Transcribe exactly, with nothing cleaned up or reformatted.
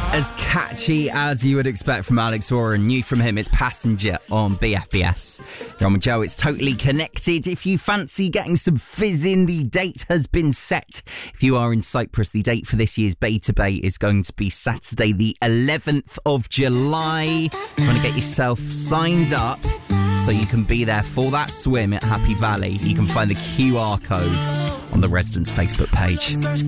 As catchy as you would expect from Alex Warren. New from him, it's Passenger on B F B S. You're on with Joe, it's Totally Connected. If you fancy getting some fizz in, the date has been set. If you are in Cyprus, the date for this year's Bay to Bay is going to be Saturday the eleventh of July. You want to get yourself signed up so you can be there for that swim at Happy Valley. You can find the Q R code on the Residents Facebook page.